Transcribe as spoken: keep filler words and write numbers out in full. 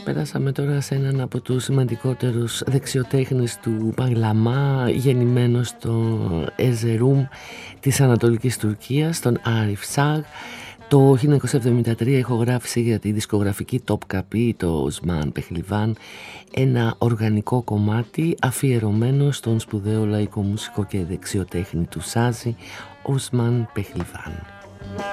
Περάσαμε τώρα σε έναν από τους σημαντικότερους δεξιοτέχνες του Παγλαμά, γεννημένο στο Εζερουμ της Ανατολικής Τουρκίας, τον Άριφ Σαγ. Το χίλια εννιακόσια εβδομήντα τρία ηχογράφησε για τη δισκογραφική Topkapi, το Osman Pehlivan, ένα οργανικό κομμάτι αφιερωμένο στον σπουδαίο λαϊκό μουσικό και δεξιοτέχνη του Σάζι, Osman Pehlivan.